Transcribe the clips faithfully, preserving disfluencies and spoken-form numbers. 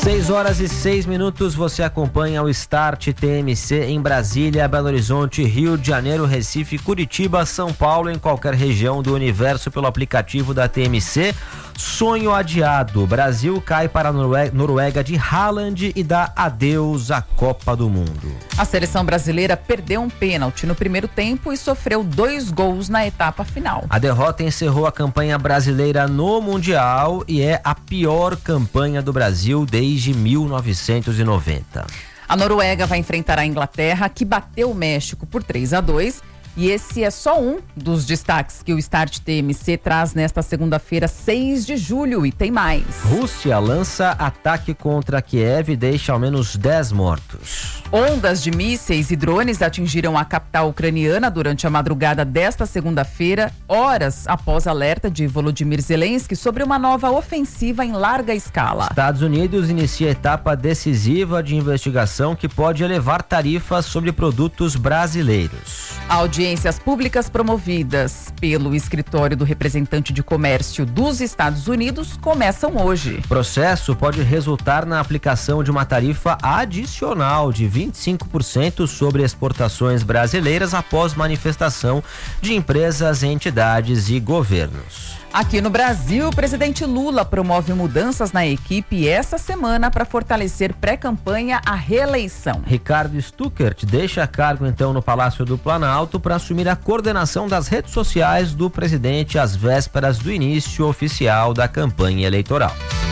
seis horas e seis minutos, você acompanha o Start T M C em Brasília, Belo Horizonte, Rio de Janeiro, Recife, Curitiba, São Paulo, em qualquer região do universo pelo aplicativo da T M C. Sonho adiado, Brasil cai para a Noruega de Haaland e dá adeus à Copa do Mundo. A seleção brasileira perdeu um pênalti no primeiro tempo e sofreu dois gols na etapa final. A derrota encerrou a campanha brasileira no Mundial e é a pior campanha do Brasil desde mil novecentos e noventa. A Noruega vai enfrentar a Inglaterra, que bateu o México por três a dois. E esse é só um dos destaques que o Start T M C traz nesta segunda-feira, seis de julho, e tem mais. Rússia lança ataque contra Kiev e deixa ao menos dez mortos. Ondas de mísseis e drones atingiram a capital ucraniana durante a madrugada desta segunda-feira, horas após alerta de Volodymyr Zelensky sobre uma nova ofensiva em larga escala. Estados Unidos inicia etapa decisiva de investigação que pode elevar tarifas sobre produtos brasileiros. Audiências públicas promovidas pelo Escritório do Representante de Comércio dos Estados Unidos começam hoje. O processo pode resultar na aplicação de uma tarifa adicional de vinte e cinco por cento sobre exportações brasileiras após manifestação de empresas, entidades e governos. Aqui no Brasil, o presidente Lula promove mudanças na equipe essa semana para fortalecer pré-campanha à reeleição. Ricardo Stuckert deixa cargo então no Palácio do Planalto para assumir a coordenação das redes sociais do presidente às vésperas do início oficial da campanha eleitoral.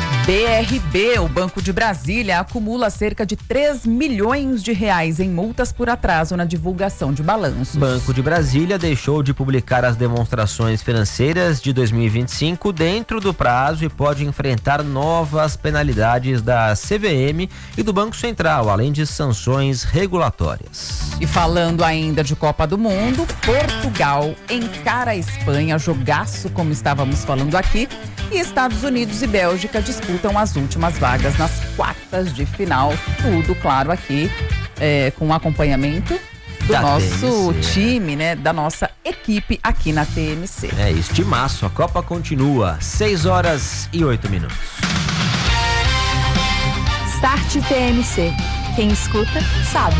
B R B, o Banco de Brasília, acumula cerca de três milhões de reais em multas por atraso na divulgação de balanços. Banco de Brasília deixou de publicar as demonstrações financeiras de dois mil e vinte e cinco dentro do prazo e pode enfrentar novas penalidades da C V M e do Banco Central, além de sanções regulatórias. E falando ainda de Copa do Mundo, Portugal encara a Espanha, jogaço como estávamos falando aqui, e Estados Unidos e Bélgica disputam as últimas vagas nas quartas de final. Tudo, claro, aqui é, com acompanhamento do da nosso T M C. time, né? Da nossa equipe aqui na T M C. É isso, timaço. A Copa continua. seis horas e oito minutos. Start T M C. Quem escuta, sabe.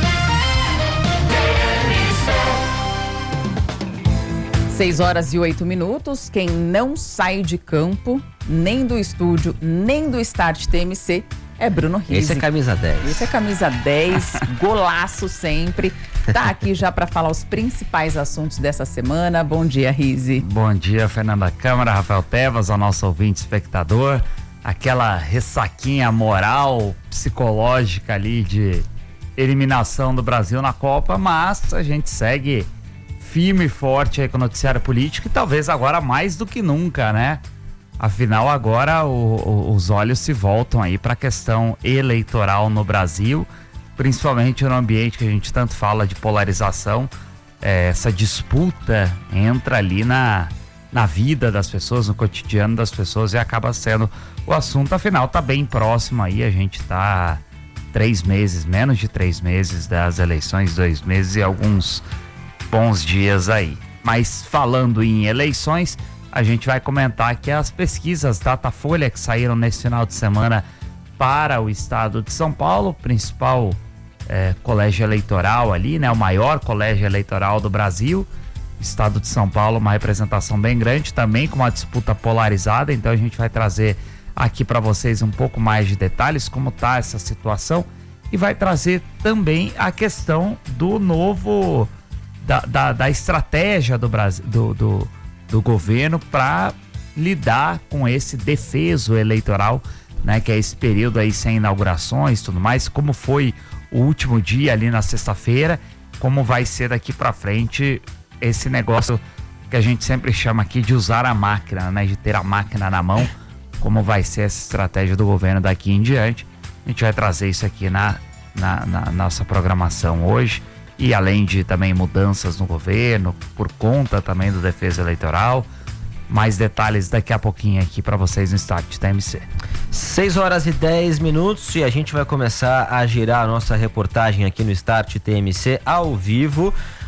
seis horas e oito minutos. Quem não sai de campo, nem do estúdio, nem do Start T M C, é Bruno Rizzi. Esse é camisa dez. Esse é camisa dez, golaço sempre. Tá aqui já para falar os principais assuntos dessa semana. Bom dia, Rizzi. Bom dia, Fernanda Câmara, Rafael Tevas, ao nosso ouvinte espectador. Aquela ressaquinha moral, psicológica ali de eliminação do Brasil na Copa, mas a gente segue firme e forte aí com o noticiário político e talvez agora mais do que nunca, né? Afinal, agora o, o, os olhos se voltam aí para a questão eleitoral no Brasil, principalmente no ambiente que a gente tanto fala de polarização. É, essa disputa entra ali na, na vida das pessoas, no cotidiano das pessoas e acaba sendo o assunto. Afinal, tá bem próximo aí, a gente tá três meses, menos de três meses das eleições, dois meses e alguns bons dias aí. Mas falando em eleições, a gente vai comentar que as pesquisas Datafolha que saíram nesse final de semana para o estado de São Paulo, principal é, colégio eleitoral ali, né, o maior colégio eleitoral do Brasil, estado de São Paulo, uma representação bem grande, também com uma disputa polarizada. Então a gente vai trazer aqui para vocês um pouco mais de detalhes como tá essa situação e vai trazer também a questão do novo Da, da, da estratégia do, Brasil, do, do, do governo para lidar com esse defeso eleitoral, né, que é esse período aí sem inaugurações e tudo mais, como foi o último dia ali na sexta-feira, como vai ser daqui para frente esse negócio que a gente sempre chama aqui de usar a máquina, né, de ter a máquina na mão, como vai ser essa estratégia do governo daqui em diante. A gente vai trazer isso aqui na, na, na nossa programação hoje. E além de também mudanças no governo, por conta também do defesa eleitoral. Mais detalhes daqui a pouquinho aqui para vocês no Start T M C. seis horas e dez minutos e a gente vai começar a girar a nossa reportagem aqui no Start T M C ao vivo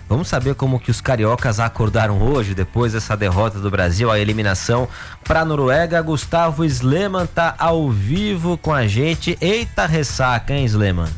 Vamos saber como que os cariocas acordaram hoje, depois dessa derrota do Brasil, a eliminação para a Noruega. Gustavo Sleman tá ao vivo com a gente. Eita ressaca, hein, Sleman?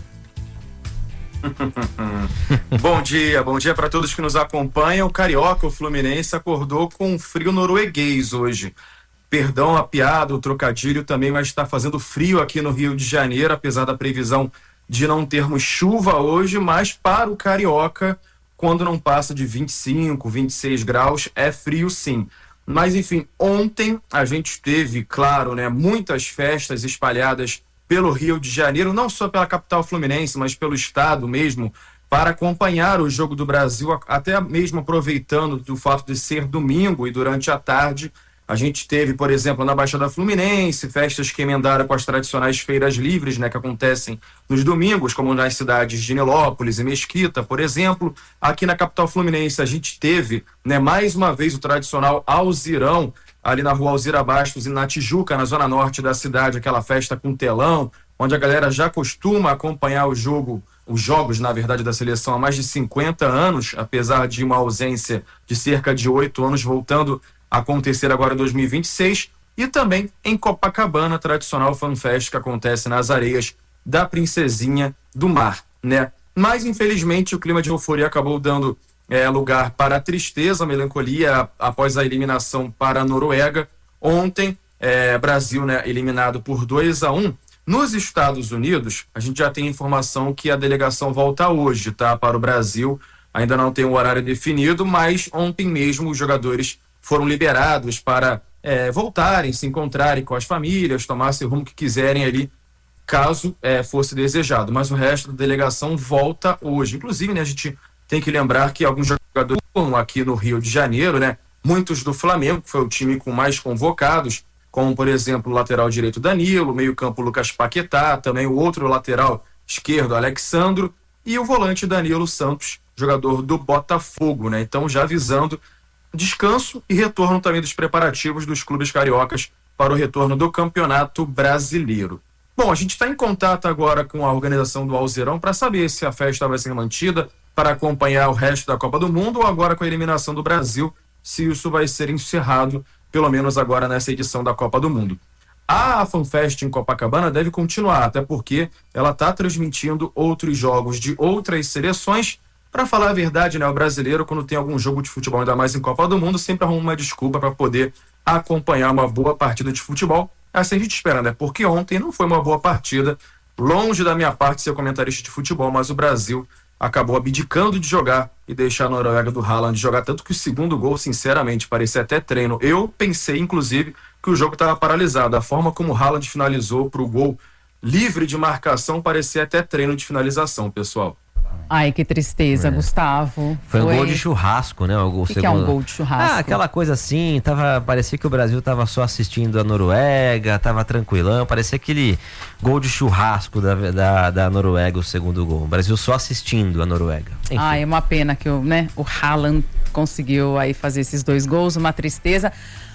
Bom dia, bom dia para todos que nos acompanham. O carioca, o Fluminense, acordou com um frio norueguês hoje. Perdão a piada, o trocadilho também, mas está fazendo frio aqui no Rio de Janeiro, apesar da previsão de não termos chuva hoje, mas para o carioca, quando não passa de vinte e cinco, vinte e seis graus, é frio sim. Mas enfim, ontem a gente teve, claro, né, muitas festas espalhadas pelo Rio de Janeiro, não só pela capital fluminense, mas pelo estado mesmo, para acompanhar o Jogo do Brasil, até mesmo aproveitando do fato de ser domingo e durante a tarde. A gente teve, por exemplo, na Baixada Fluminense, festas que emendaram com as tradicionais feiras livres, né, que acontecem nos domingos, como nas cidades de Nilópolis e Mesquita, por exemplo. Aqui na capital fluminense a gente teve, né, mais uma vez o tradicional Alzirão, ali na rua Alzira Bastos e na Tijuca, na zona norte da cidade, aquela festa com telão, onde a galera já costuma acompanhar o jogo, os jogos, na verdade, da seleção há mais de cinquenta anos, apesar de uma ausência de cerca de oito anos, voltando acontecer agora em dois mil e vinte e seis, e também em Copacabana, a tradicional fanfest que acontece nas areias da Princesinha do Mar, né? Mas, infelizmente, o clima de euforia acabou dando é, lugar para a tristeza, a melancolia após a eliminação para a Noruega. Ontem, é, Brasil, né, eliminado por dois a um. Nos Estados Unidos, a gente já tem informação que a delegação volta hoje, tá? Para o Brasil, ainda não tem um horário definido, mas ontem mesmo os jogadores foram liberados para é, voltarem, se encontrarem com as famílias, tomassem o rumo que quiserem ali, caso é, fosse desejado. Mas o resto da delegação volta hoje. Inclusive, né, a gente tem que lembrar que alguns jogadores aqui no Rio de Janeiro, né, muitos do Flamengo, que foi o time com mais convocados, como, por exemplo, o lateral direito Danilo, o meio-campo Lucas Paquetá, também o outro lateral esquerdo Alexandro e o volante Danilo Santos, jogador do Botafogo, né? Então, já avisando descanso e retorno também dos preparativos dos clubes cariocas para o retorno do Campeonato Brasileiro. Bom, a gente está em contato agora com a organização do Alzirão para saber se a festa vai ser mantida para acompanhar o resto da Copa do Mundo ou agora com a eliminação do Brasil, se isso vai ser encerrado, pelo menos agora nessa edição da Copa do Mundo. A FanFest em Copacabana deve continuar, até porque ela está transmitindo outros jogos de outras seleções. Para falar a verdade, né, o brasileiro, quando tem algum jogo de futebol, ainda mais em Copa do Mundo, sempre arruma uma desculpa para poder acompanhar uma boa partida de futebol. Assim a gente espera, né? Porque ontem não foi uma boa partida, longe da minha parte ser comentarista de futebol, mas o Brasil acabou abdicando de jogar e deixar a Noruega do Haaland jogar, tanto que o segundo gol, sinceramente, parecia até treino. Eu pensei, inclusive, que o jogo estava paralisado. A forma como o Haaland finalizou para o gol livre de marcação parecia até treino de finalização, pessoal. Ai, que tristeza, é. Gustavo. Foi, foi um gol de churrasco, né? O, o que, segundo... que é um gol de churrasco? Ah, aquela coisa assim, tava, parecia que o Brasil tava só assistindo a Noruega, tava tranquilão, parecia aquele gol de churrasco da, da, da Noruega, o segundo gol. O Brasil só assistindo a Noruega. Enfim. Ah, é uma pena que o, né, o Haaland conseguiu aí fazer esses dois gols, uma tristeza.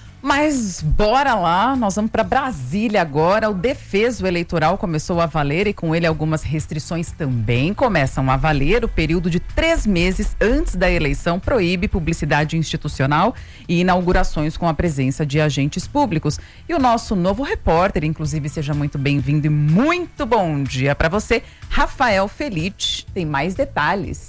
Mas bora lá, nós vamos para Brasília agora. O defeso eleitoral começou a valer e com ele algumas restrições também começam a valer. O período de três meses antes da eleição proíbe publicidade institucional e inaugurações com a presença de agentes públicos. E o nosso novo repórter, inclusive, seja muito bem-vindo e muito bom dia para você, Rafael Felite, tem mais detalhes.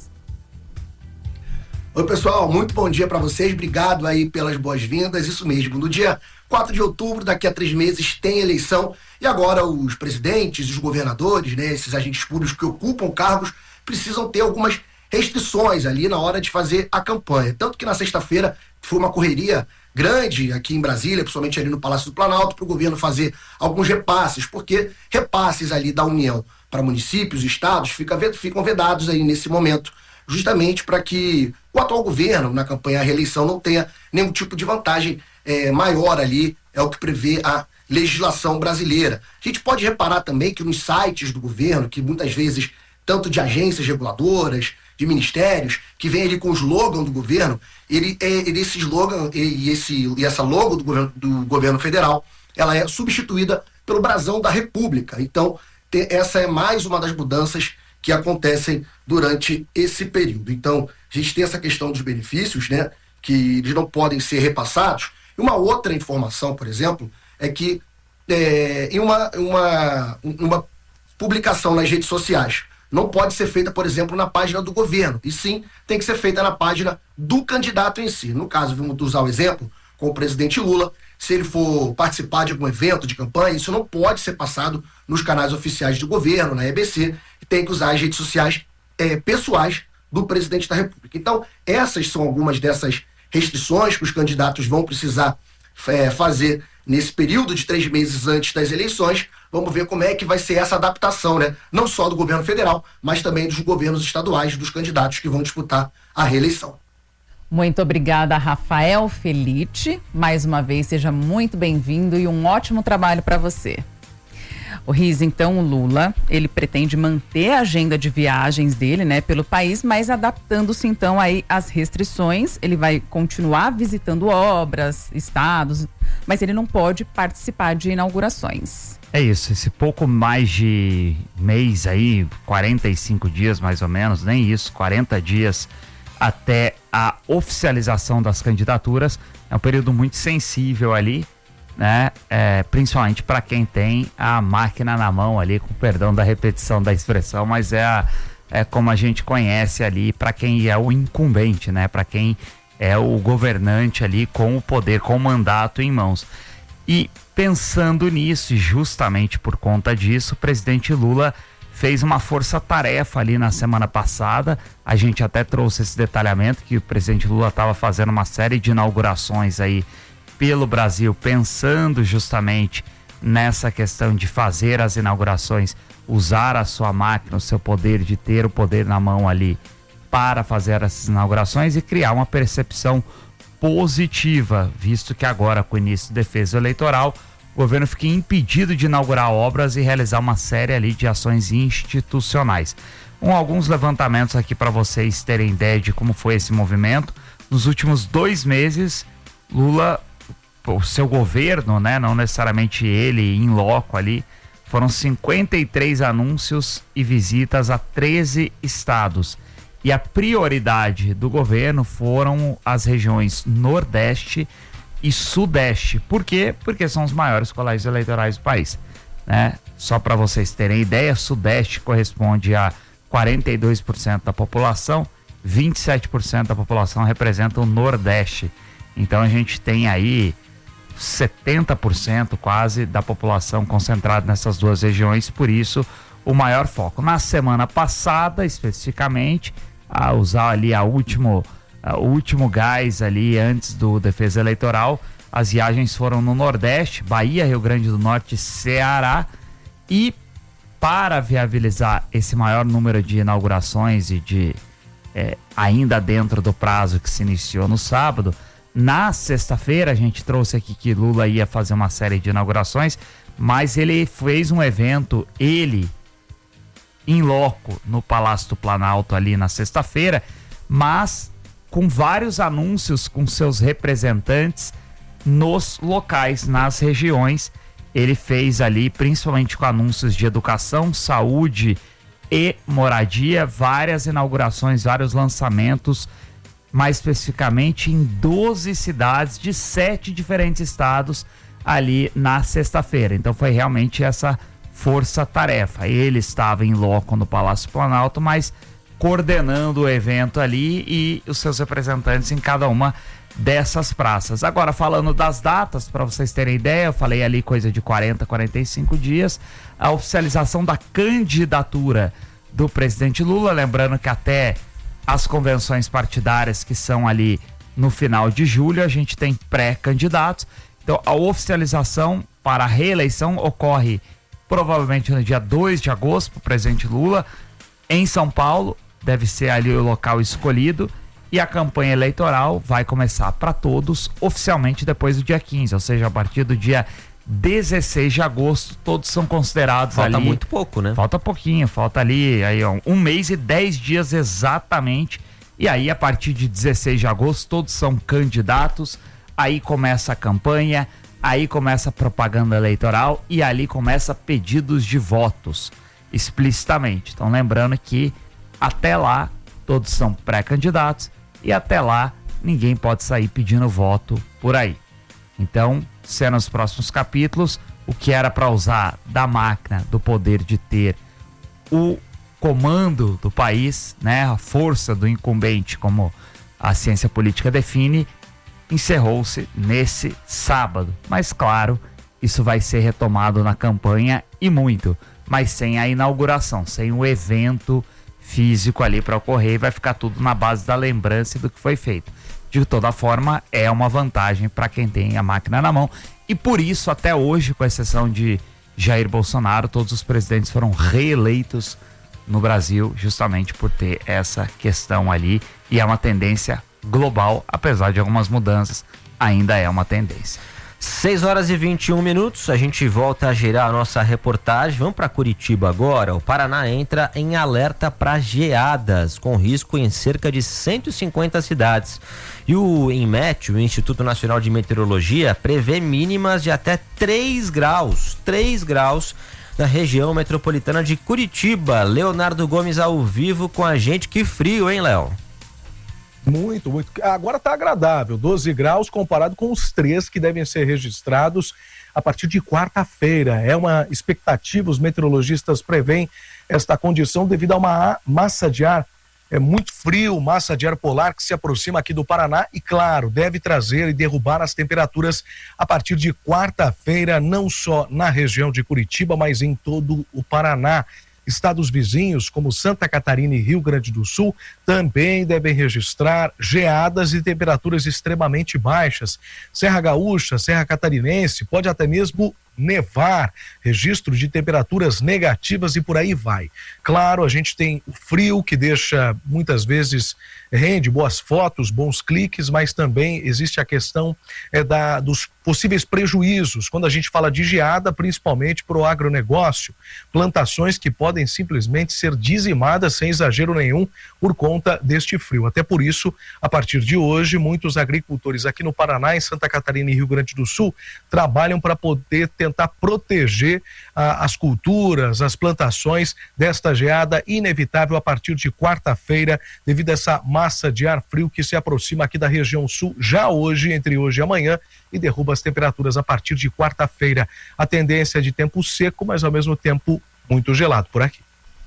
Oi, pessoal, muito bom dia para vocês, obrigado aí pelas boas-vindas, isso mesmo, no dia quatro de outubro, daqui a três meses, tem eleição e agora os presidentes, os governadores, né, esses agentes públicos que ocupam cargos, precisam ter algumas restrições ali na hora de fazer a campanha, tanto que na sexta-feira foi uma correria grande aqui em Brasília, principalmente ali no Palácio do Planalto, para o governo fazer alguns repasses, porque repasses ali da União para municípios e estados fica, ficam vedados aí nesse momento, justamente para que o atual governo, na campanha à reeleição, não tenha nenhum tipo de vantagem é, maior ali, é o que prevê a legislação brasileira. A gente pode reparar também que nos sites do governo, que muitas vezes, tanto de agências reguladoras, de ministérios, que vem ali com o slogan do governo, ele, ele, esse slogan e, esse, e essa logo do governo, do governo federal, ela é substituída pelo brasão da República. Então, te, essa é mais uma das mudanças que acontecem durante esse período. Então, a gente tem essa questão dos benefícios, né, que eles não podem ser repassados. E uma outra informação, por exemplo, é que é, em uma, uma, uma publicação nas redes sociais não pode ser feita, por exemplo, na página do governo, e sim tem que ser feita na página do candidato em si. No caso, vamos usar o exemplo com o presidente Lula, se ele for participar de algum evento de campanha, isso não pode ser passado nos canais oficiais do governo, na E B C, e tem que usar as redes sociais é, pessoais do presidente da República. Então, essas são algumas dessas restrições que os candidatos vão precisar é, fazer nesse período de três meses antes das eleições. Vamos ver como é que vai ser essa adaptação, né? Não só do governo federal, mas também dos governos estaduais, dos candidatos que vão disputar a reeleição. Muito obrigada, Rafael Felite. Mais uma vez, seja muito bem-vindo e um ótimo trabalho para você. O Riz, então, o Lula, ele pretende manter a agenda de viagens dele, né, pelo país, mas adaptando-se, então, aí às restrições. Ele vai continuar visitando obras, estados, mas ele não pode participar de inaugurações. É isso, esse pouco mais de mês aí, quarenta e cinco dias mais ou menos, nem isso, quarenta dias até a oficialização das candidaturas, é um período muito sensível ali, né? É, principalmente para quem tem a máquina na mão ali, com perdão da repetição da expressão, mas é, a, é como a gente conhece ali, para quem é o incumbente, né? Para quem é o governante ali com o poder, com o mandato em mãos. E pensando nisso, e justamente por conta disso, o presidente Lula fez uma força-tarefa ali na semana passada. A gente até trouxe esse detalhamento que o presidente Lula estava fazendo uma série de inaugurações aí pelo Brasil, pensando justamente nessa questão de fazer as inaugurações, usar a sua máquina, o seu poder, de ter o poder na mão ali para fazer essas inaugurações e criar uma percepção positiva, visto que agora, com o início do defesa eleitoral, o governo fica impedido de inaugurar obras e realizar uma série ali de ações institucionais. Com alguns levantamentos aqui para vocês terem ideia de como foi esse movimento. Nos últimos dois meses, Lula, o seu governo, né, não necessariamente ele em loco ali, foram cinquenta e três anúncios e visitas a treze estados. E a prioridade do governo foram as regiões Nordeste e Sudeste. Por quê? Porque são os maiores colégios eleitorais do país, né? Só para vocês terem ideia, Sudeste corresponde a quarenta e dois por cento da população, vinte e sete por cento da população representa o Nordeste. Então a gente tem aí setenta por cento quase da população concentrada nessas duas regiões, por isso o maior foco. Na semana passada, especificamente, a usar ali a último, a, o último gás ali antes do defesa eleitoral, as viagens foram no Nordeste, Bahia, Rio Grande do Norte, Ceará, e para viabilizar esse maior número de inaugurações e de é, ainda dentro do prazo que se iniciou no sábado, na sexta-feira a gente trouxe aqui que Lula ia fazer uma série de inaugurações, mas ele fez um evento, ele em loco no Palácio do Planalto ali na sexta-feira, mas com vários anúncios com seus representantes nos locais, nas regiões. Ele fez ali, principalmente com anúncios de educação, saúde e moradia, várias inaugurações, vários lançamentos, mais especificamente em doze cidades de sete diferentes estados ali na sexta-feira. Então foi realmente essa força-tarefa. Ele estava em loco no Palácio Planalto, mas coordenando o evento ali e os seus representantes em cada uma dessas praças. Agora, falando das datas, para vocês terem ideia, eu falei ali coisa de quarenta, quarenta e cinco dias, a oficialização da candidatura do presidente Lula, lembrando que até as convenções partidárias que são ali no final de julho, a gente tem pré-candidatos. Então, a oficialização para a reeleição ocorre provavelmente no dia dois de agosto, para o presidente Lula, em São Paulo, deve ser ali o local escolhido, e a campanha eleitoral vai começar para todos oficialmente depois do dia quinze, ou seja, a partir do dia dezesseis de agosto, todos são considerados falta ali... Falta muito pouco, né? Falta pouquinho, falta ali aí, ó, um mês e dez dias exatamente, e aí a partir de dezesseis de agosto todos são candidatos, aí começa a campanha, aí começa a propaganda eleitoral e ali começa pedidos de votos. explicitamente. Então, lembrando que até lá todos são pré-candidatos e até lá ninguém pode sair pedindo voto por aí. Então, se é nos próximos capítulos, o que era para usar da máquina, do poder de ter o comando do país, né, a força do incumbente, como a ciência política define, encerrou-se nesse sábado. Mas claro, isso vai ser retomado na campanha e muito, mas sem a inauguração, sem o evento físico ali para ocorrer, vai ficar tudo na base da lembrança do que foi feito. De toda forma, é uma vantagem para quem tem a máquina na mão e por isso, até hoje, com exceção de Jair Bolsonaro, todos os presidentes foram reeleitos no Brasil justamente por ter essa questão ali e é uma tendência global, apesar de algumas mudanças, ainda é uma tendência. seis horas e vinte e um minutos, a gente volta a girar a nossa reportagem. Vamos para Curitiba agora. O Paraná entra em alerta para geadas, com risco em cerca de cento e cinquenta cidades. E o INMET, o Instituto Nacional de Meteorologia, prevê mínimas de até três graus, três graus na região metropolitana de Curitiba. Leonardo Gomes ao vivo com a gente. Que frio, hein, Léo? Muito, muito. Agora está agradável, doze graus comparado com os três que devem ser registrados a partir de quarta-feira. É uma expectativa, os meteorologistas preveem esta condição devido a uma massa de ar é muito frio, massa de ar polar que se aproxima aqui do Paraná e, claro, deve trazer e derrubar as temperaturas a partir de quarta-feira, não só na região de Curitiba, mas em todo o Paraná. Estados vizinhos, como Santa Catarina e Rio Grande do Sul, também devem registrar geadas e temperaturas extremamente baixas. Serra Gaúcha, Serra Catarinense, pode até mesmo nevar, registro de temperaturas negativas e por aí vai. Claro, a gente tem o frio que deixa, muitas vezes, rende boas fotos, bons cliques, mas também existe a questão é, da, dos possíveis prejuízos, quando a gente fala de geada, principalmente para o agronegócio, plantações que podem simplesmente ser dizimadas sem exagero nenhum por conta deste frio. Até por isso, a partir de hoje, muitos agricultores aqui no Paraná, em Santa Catarina e Rio Grande do Sul, trabalham para poder tentar proteger ah, as culturas, as plantações desta geada inevitável a partir de quarta-feira, devido a essa massa de ar frio que se aproxima aqui da região sul já hoje, entre hoje e amanhã, e derruba as temperaturas a partir de quarta-feira. A tendência é de tempo seco, mas ao mesmo tempo muito gelado por aqui.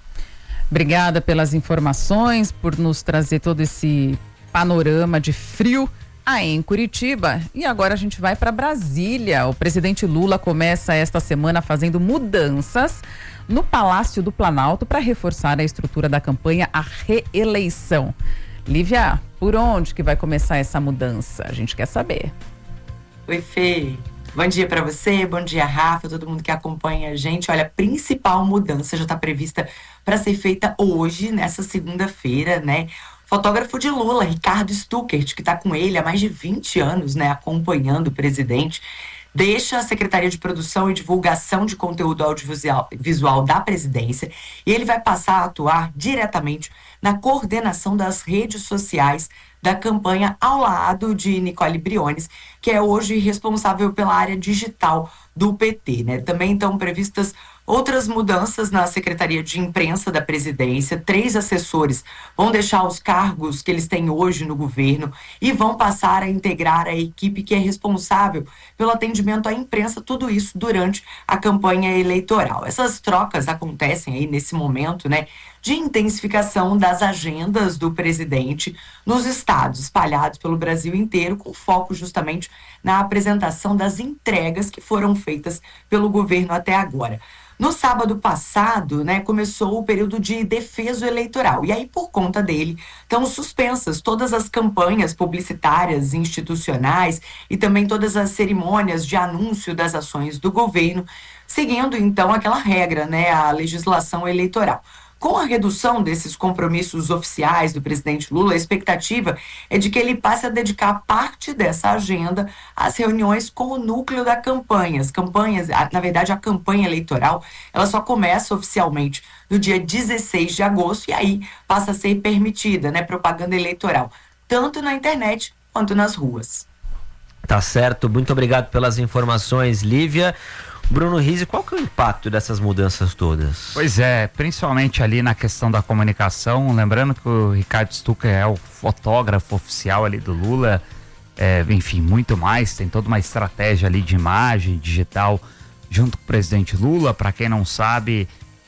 Obrigada pelas informações, por nos trazer todo esse panorama de frio aí em Curitiba. E agora a gente vai para Brasília. O presidente Lula começa esta semana fazendo mudanças no Palácio do Planalto para reforçar a estrutura da campanha à reeleição. Lívia, por onde que vai começar essa mudança? A gente quer saber. Oi, Fê. Bom dia para você, bom dia, Rafa, todo mundo que acompanha a gente. Olha, a principal mudança já está prevista para ser feita hoje, nessa segunda-feira, né? Fotógrafo de Lula, Ricardo Stuckert, que está com ele há mais de vinte anos, né, acompanhando o presidente, deixa a Secretaria de Produção e Divulgação de Conteúdo Audiovisual visual da presidência e ele vai passar a atuar diretamente na coordenação das redes sociais da campanha ao lado de Nicole Briones, que é hoje responsável pela área digital do P T, né? Também estão previstas outras mudanças na Secretaria de Imprensa da Presidência. Três assessores vão deixar os cargos que eles têm hoje no governo e vão passar a integrar a equipe que é responsável pelo atendimento à imprensa, tudo isso durante a campanha eleitoral. Essas trocas acontecem aí nesse momento, né, de intensificação das agendas do presidente nos estados espalhados pelo Brasil inteiro, com foco justamente na apresentação das entregas que foram feitas pelo governo até agora. No sábado passado, né, começou o período de defeso eleitoral. E aí, por conta dele, estão suspensas todas as campanhas publicitárias, institucionais e também todas as cerimônias de anúncio das ações do governo, seguindo, então, aquela regra, né, a legislação eleitoral. Com a redução desses compromissos oficiais do presidente Lula, a expectativa é de que ele passe a dedicar parte dessa agenda às reuniões com o núcleo da campanha. As campanhas, na verdade, a campanha eleitoral, ela só começa oficialmente no dia dezesseis de agosto e aí passa a ser permitida, né, propaganda eleitoral, tanto na internet quanto nas ruas. Tá certo, muito obrigado pelas informações, Lívia. Bruno Rizzi, qual que é o impacto dessas mudanças todas? Pois é, principalmente ali na questão da comunicação, lembrando que o Ricardo Stucker é o fotógrafo oficial ali do Lula, é, enfim, muito mais, tem toda uma estratégia ali de imagem digital junto com o presidente Lula. Para quem não sabe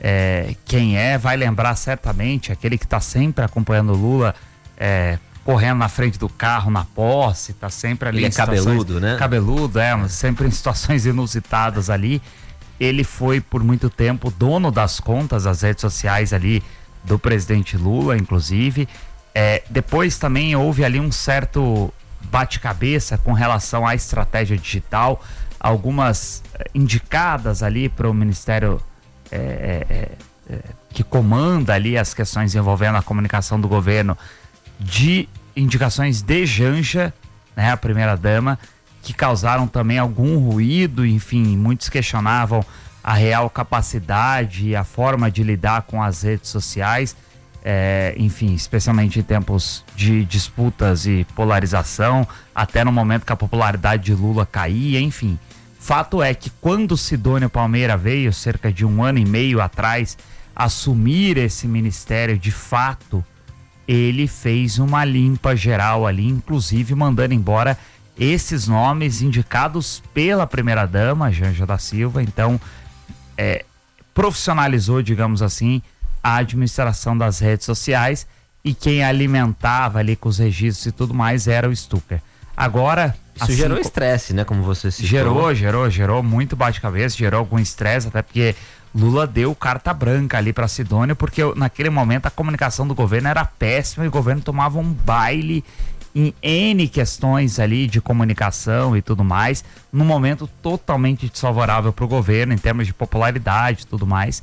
é, quem é, vai lembrar certamente, aquele que está sempre acompanhando o Lula, é, correndo na frente do carro na posse, tá sempre ali. Ele é cabeludo, né? Cabeludo, é, sempre em situações inusitadas ali. Ele foi por muito tempo dono das contas das redes sociais ali do presidente Lula, inclusive. É, depois também houve ali um certo bate-cabeça com relação à estratégia digital, algumas é, indicadas ali para o Ministério é, é, é, que comanda ali as questões envolvendo a comunicação do governo, de indicações de Janja, né, a primeira-dama, que causaram também algum ruído. Enfim, muitos questionavam a real capacidade e a forma de lidar com as redes sociais, é, enfim, especialmente em tempos de disputas e polarização, até no momento que a popularidade de Lula caía, enfim. Fato é que quando Sidônio Palmeira veio, cerca de um ano e meio atrás, assumir esse ministério de fato, ele fez uma limpa geral ali, inclusive mandando embora esses nomes indicados pela primeira-dama, Janja da Silva. Então, é, profissionalizou, digamos assim, a administração das redes sociais, e quem alimentava ali com os registros e tudo mais era o Stucker. Agora... Isso assim, gerou estresse, né, como você citou. Gerou, gerou, gerou muito bate-cabeça, gerou algum estresse, até porque Lula deu carta branca ali para Sidônio, porque naquele momento a comunicação do governo era péssima e o governo tomava um baile em N questões ali de comunicação e tudo mais, num momento totalmente desfavorável para o governo em termos de popularidade e tudo mais.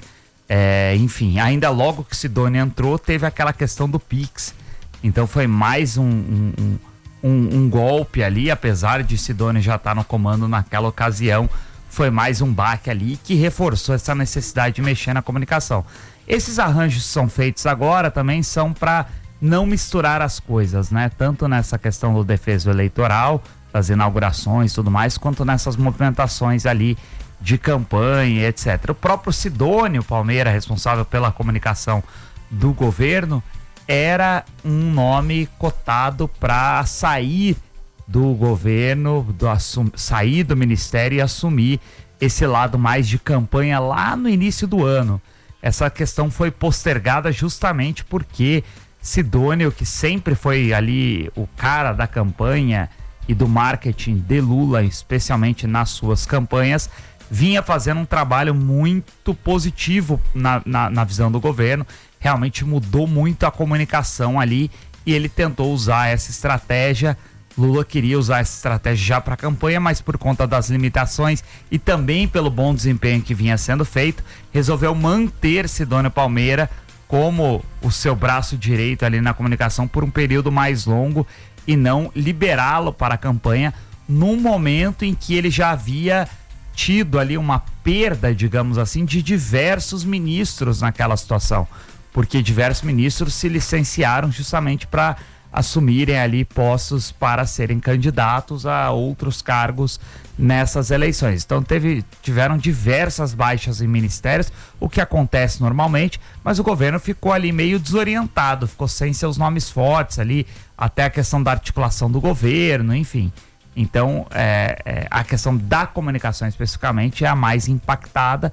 É, enfim, ainda logo que Sidônio entrou, teve aquela questão do Pix. Então foi mais um, um, um, um, um golpe ali, apesar de Sidônio já estar no comando naquela ocasião. Foi mais um baque ali que reforçou essa necessidade de mexer na comunicação. Esses arranjos que são feitos agora também são para não misturar as coisas, né? Tanto nessa questão do defeso eleitoral, das inaugurações e tudo mais, quanto nessas movimentações ali de campanha, etcétera. O próprio Sidônio Palmeira, responsável pela comunicação do governo, era um nome cotado para sair do governo, do assum, sair do ministério e assumir esse lado mais de campanha lá no início do ano. Essa questão foi postergada justamente porque Sidônio, que sempre foi ali o cara da campanha e do marketing de Lula, especialmente nas suas campanhas, vinha fazendo um trabalho muito positivo na, na, na visão do governo. Realmente mudou muito a comunicação ali e ele tentou usar essa estratégia. Lula queria usar essa estratégia já para a campanha, mas por conta das limitações e também pelo bom desempenho que vinha sendo feito, resolveu manter Sidônio Palmeira como o seu braço direito ali na comunicação por um período mais longo e não liberá-lo para a campanha num momento em que ele já havia tido ali uma perda, digamos assim, de diversos ministros naquela situação, porque diversos ministros se licenciaram justamente para assumirem ali postos para serem candidatos a outros cargos nessas eleições. Então teve, tiveram diversas baixas em ministérios, o que acontece normalmente, mas o governo ficou ali meio desorientado, ficou sem seus nomes fortes ali, até a questão da articulação do governo, enfim. Então é, é, a questão da comunicação especificamente é a mais impactada.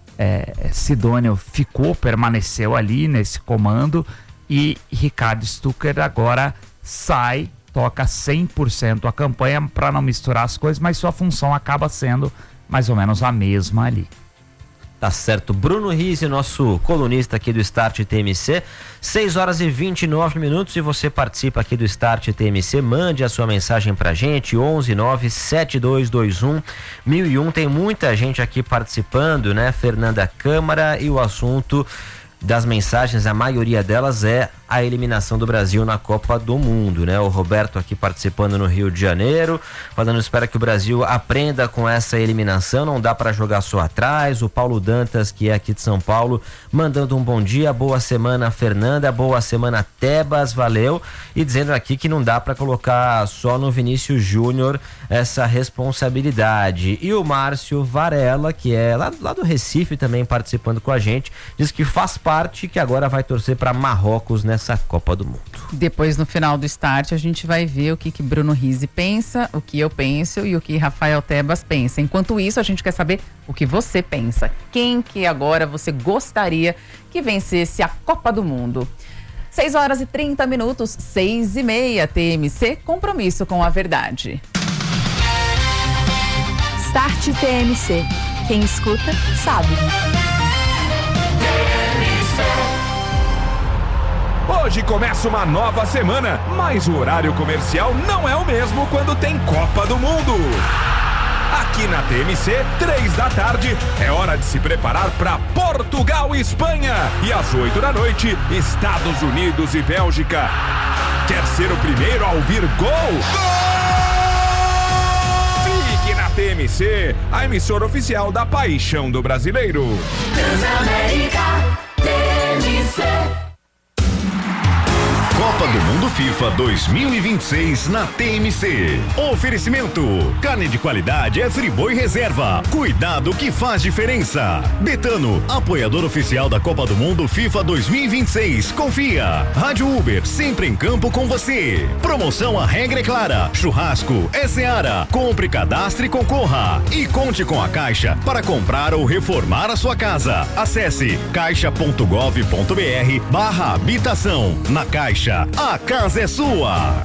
É, Sidônio ficou, permaneceu ali nesse comando, e Ricardo Stucker agora sai, toca cem por cento a campanha para não misturar as coisas, mas sua função acaba sendo mais ou menos a mesma ali. Tá certo. Bruno Rizzi, nosso colunista aqui do Start T M C, seis horas e vinte e nove minutos, e você participa aqui do Start T M C, mande a sua mensagem pra gente, onze nove sete dois dois um mil e um. Tem muita gente aqui participando, né? Fernanda Câmara, e o assunto das mensagens, a maioria delas é a eliminação do Brasil na Copa do Mundo, né? O Roberto aqui participando no Rio de Janeiro, falando, espera que o Brasil aprenda com essa eliminação, não dá para jogar só atrás. O Paulo Dantas, que é aqui de São Paulo, mandando um bom dia, boa semana Fernanda, boa semana Tebas, valeu, e dizendo aqui que não dá para colocar só no Vinícius Júnior essa responsabilidade. E o Márcio Varela, que é lá, lá do Recife também participando com a gente, diz que faz parte, que agora vai torcer para Marrocos nessa Copa do Mundo. Depois, no final do start, a gente vai ver o que, que Bruno Rizzi pensa, o que eu penso e o que Rafael Tebas pensa. Enquanto isso, a gente quer saber o que você pensa. Quem que agora você gostaria que vencesse a Copa do Mundo? seis horas e trinta minutos, seis e meia, T M C, compromisso com a verdade. Start T M C. Quem escuta, sabe. Hoje começa uma nova semana, mas o horário comercial não é o mesmo quando tem Copa do Mundo. Aqui na T M C, três da tarde, é hora de se preparar para Portugal e Espanha. E às oito da noite, Estados Unidos e Bélgica. Quer ser o primeiro a ouvir gol? Gol! Fique na T M C, a emissora oficial da paixão do brasileiro. Transamérica, T M C. Copa do Mundo FIFA dois mil e vinte e seis na T M C. Oferecimento: carne de qualidade é Friboi Reserva. Cuidado que faz diferença. Betano, apoiador oficial da Copa do Mundo FIFA dois mil e vinte e seis. Confia. Rádio Uber, sempre em campo com você. Promoção A Regra é Clara. Churrasco é Seara. Compre, cadastre e concorra. E conte com a Caixa para comprar ou reformar a sua casa. Acesse caixa ponto gov ponto br barra habitação. Na Caixa, a casa é sua.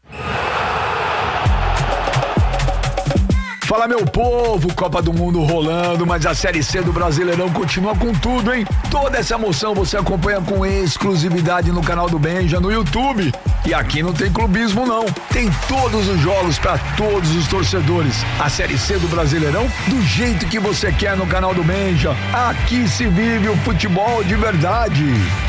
Fala, meu povo, Copa do Mundo rolando, mas a Série C do Brasileirão continua com tudo, hein? Toda essa emoção você acompanha com exclusividade no canal do Benja, no YouTube. E aqui não tem clubismo, não. Tem todos os jogos para todos os torcedores. A Série C do Brasileirão do jeito que você quer no canal do Benja. Aqui se vive o futebol de verdade.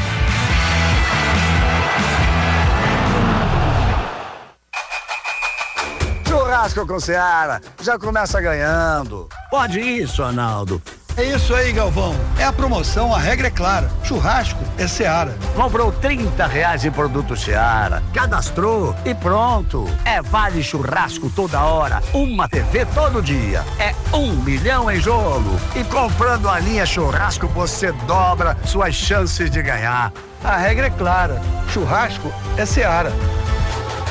Churrasco com Seara, já começa ganhando. Pode isso, Arnaldo. É isso aí, Galvão. É a promoção, a regra é clara. Churrasco é Seara. Comprou trinta reais em produto Seara, cadastrou e pronto. É vale churrasco toda hora, uma T V todo dia. É um milhão em jogo. E comprando a linha churrasco, você dobra suas chances de ganhar. A regra é clara. Churrasco é Seara.